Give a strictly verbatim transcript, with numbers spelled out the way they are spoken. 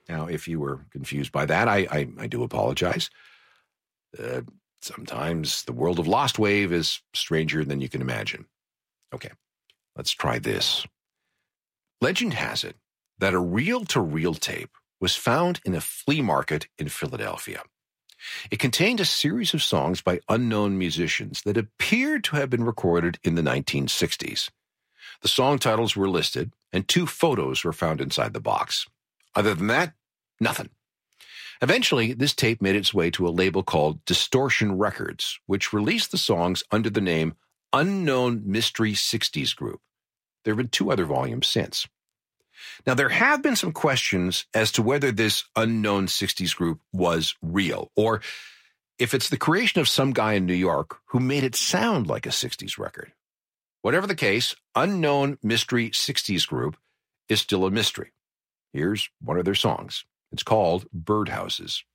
Now, if you were confused by that, I, I, I do apologize. Uh, sometimes the world of Lost Wave is stranger than you can imagine. Okay, let's try this. Legend has it that a reel-to-reel tape was found in a flea market in Philadelphia. It contained a series of songs by unknown musicians that appeared to have been recorded in the nineteen sixties. The song titles were listed, and two photos were found inside the box. Other than that, nothing. Eventually, this tape made its way to a label called Distortion Records, which released the songs under the name Unknown Mystery sixties Group. There have been two other volumes since. Now, there have been some questions as to whether this Unknown sixties Group was real, or if it's the creation of some guy in New York who made it sound like a sixties record. Whatever the case, Unknown Mystery sixties Group is still a mystery. Here's one of their songs. It's called Birdhouses.